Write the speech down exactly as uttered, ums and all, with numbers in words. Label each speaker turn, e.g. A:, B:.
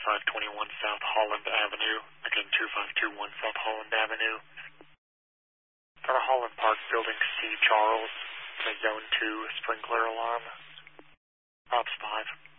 A: five two one South Holland Avenue. Again, two five two one South Holland Avenue. For Holland Park Building C, Charles, the Zone two sprinkler alarm. Ops five.